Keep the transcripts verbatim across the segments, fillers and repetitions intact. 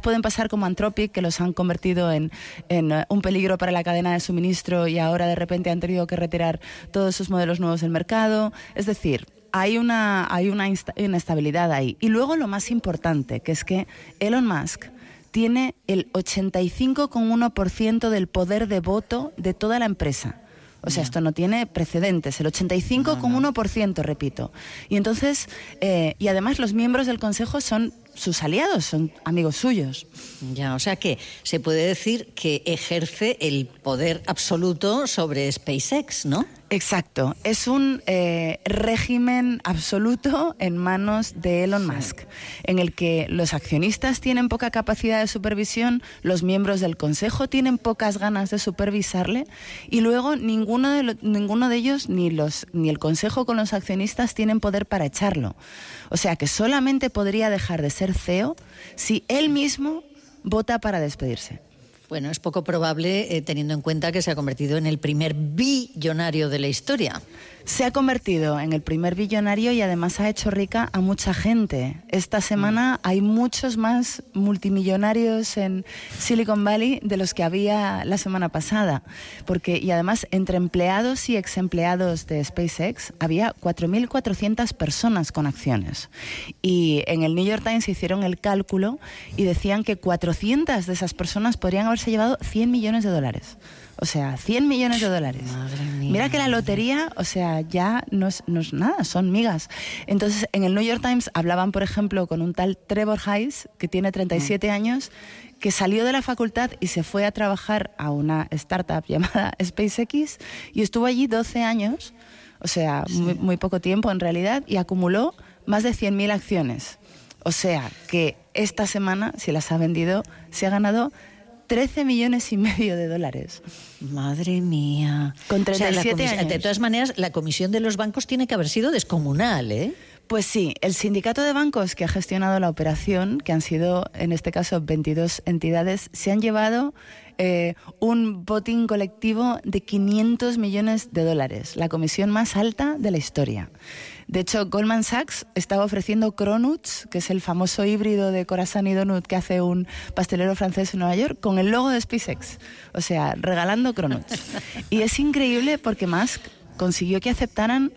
pueden pasar como Anthropic, que los han convertido en, en un peligro para la cadena de suministro y ahora de repente han tenido que retirar todos sus modelos nuevos del mercado. Es decir, hay una, hay una inestabilidad ahí. Y luego lo más importante, que es que Elon Musk tiene el ochenta y cinco coma uno por ciento del poder de voto de toda la empresa. O sea, esto no tiene precedentes, el ochenta y cinco coma uno por ciento, repito. Y entonces, eh, y además los miembros del consejo son sus aliados, son amigos suyos. Ya, o sea que se puede decir que ejerce el poder absoluto sobre SpaceX, ¿no? Exacto, es un eh, régimen absoluto en manos de Elon Musk, en el que los accionistas tienen poca capacidad de supervisión, los miembros del consejo tienen pocas ganas de supervisarle y luego ninguno de, lo, ninguno de ellos, ni, los, ni el consejo con los accionistas, tienen poder para echarlo. O sea que solamente podría dejar de ser C E O si él mismo vota para despedirse. Bueno, es poco probable eh, teniendo en cuenta que se ha convertido en el primer billonario de la historia. Se ha convertido en el primer billonario y además ha hecho rica a mucha gente. Esta semana hay muchos más multimillonarios en Silicon Valley de los que había la semana pasada. Porque, y además, entre empleados y exempleados de SpaceX había cuatro mil cuatrocientas personas con acciones. Y en el New York Times hicieron el cálculo y decían que cuatrocientas de esas personas podrían haberse llevado cien millones de dólares. O sea, cien millones de dólares. Madre mía. Mira que la lotería, o sea, ya no es, no es nada, son migas. Entonces, en el New York Times hablaban, por ejemplo, con un tal Trevor Hayes, que tiene treinta y siete años, que salió de la facultad y se fue a trabajar a una startup llamada SpaceX y estuvo allí doce años, o sea, sí. muy, muy poco tiempo en realidad, y acumuló más de cien mil acciones. O sea, que esta semana, si las ha vendido, se ha ganado trece millones y medio de dólares. Madre mía. Con treinta y siete o sea, años. De todas maneras, la comisión de los bancos tiene que haber sido descomunal, ¿eh? Pues sí, el sindicato de bancos que ha gestionado la operación, que han sido en este caso veintidós entidades, se han llevado eh, un botín colectivo de quinientos millones de dólares, la comisión más alta de la historia. De hecho, Goldman Sachs estaba ofreciendo Cronuts, que es el famoso híbrido de croissant y donut que hace un pastelero francés en Nueva York, con el logo de SpaceX. O sea, regalando Cronuts. Y es increíble porque Musk consiguió que aceptaran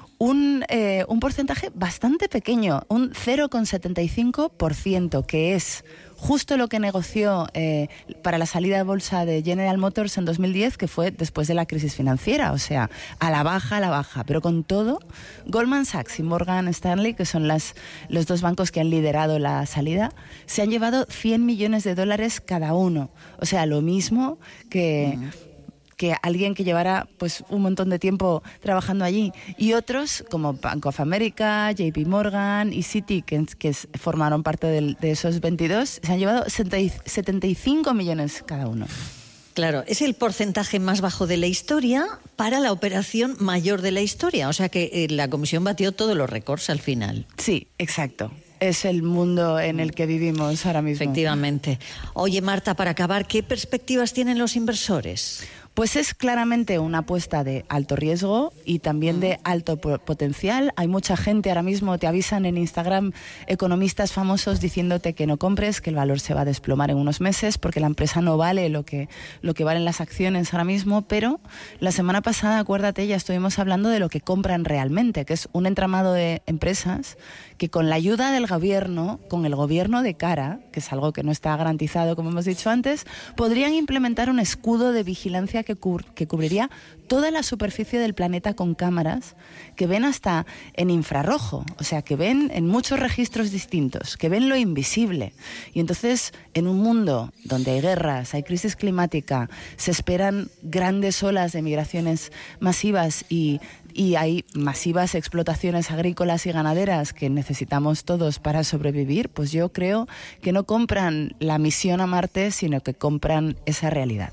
un, eh, un porcentaje bastante pequeño, un cero coma setenta y cinco por ciento, que es justo lo que negoció eh, para la salida de bolsa de General Motors en dos mil diez, que fue después de la crisis financiera, o sea, a la baja, a la baja. Pero con todo, Goldman Sachs y Morgan Stanley, que son las, los dos bancos que han liderado la salida, se han llevado cien millones de dólares cada uno. O sea, lo mismo que... Mm. que alguien que llevara pues un montón de tiempo trabajando allí. Y otros, como Bank of America, J P Morgan y Citi, que, que formaron parte de, de esos veintidós, se han llevado setenta y cinco millones cada uno. Claro, es el porcentaje más bajo de la historia para la operación mayor de la historia. O sea que eh, la comisión batió todos los récords al final. Sí, exacto. Es el mundo en el que vivimos ahora mismo. Efectivamente. Oye, Marta, para acabar, ¿qué perspectivas tienen los inversores? Pues es claramente una apuesta de alto riesgo y también de alto potencial. Hay mucha gente ahora mismo, te avisan en Instagram, economistas famosos diciéndote que no compres, que el valor se va a desplomar en unos meses porque la empresa no vale lo que, lo que valen las acciones ahora mismo. Pero la semana pasada, acuérdate, ya estuvimos hablando de lo que compran realmente, que es un entramado de empresas que con la ayuda del gobierno, con el gobierno de cara, que es algo que no está garantizado, como hemos dicho antes, podrían implementar un escudo de vigilancia que, cub- que cubriría toda la superficie del planeta con cámaras que ven hasta en infrarrojo, o sea, que ven en muchos registros distintos, que ven lo invisible. Y entonces, en un mundo donde hay guerras, hay crisis climática, se esperan grandes olas de migraciones masivas y y hay masivas explotaciones agrícolas y ganaderas que necesitamos todos para sobrevivir, pues yo creo que no compran la misión a Marte, sino que compran esa realidad.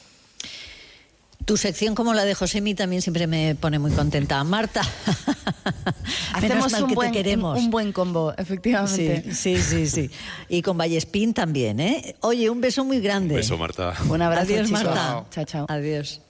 Tu sección, como la de Josemi, también siempre me pone muy contenta. Marta, hacemos mal un, que buen, te queremos. Un, un buen combo, efectivamente. Sí, sí, sí, sí. Y con Vallespín también, ¿eh? Oye, un beso muy grande. Un beso, Marta. Un abrazo, Adiós, chicos. Marta. Chao, chao. Adiós.